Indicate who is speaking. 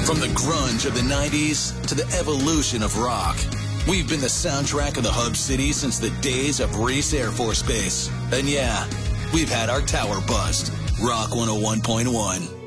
Speaker 1: From the grunge of the 90s to the evolution of rock, we've been the soundtrack of the Hub City since the days of Reese Air Force Base. And yeah, we've had our tower bust. Rock 101.1.